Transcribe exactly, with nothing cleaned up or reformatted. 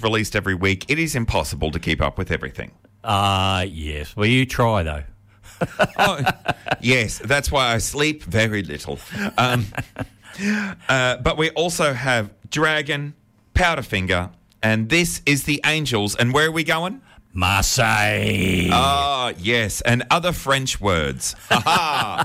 released every week. It is impossible to keep up with everything. Uh, yes. Well, you try, though. Oh, yes, that's why I sleep very little. Um, uh, but we also have Dragon, Powderfinger, and this is the Angels. And where are we going? Marseille. Ah, yes, and other French words. Ha ha!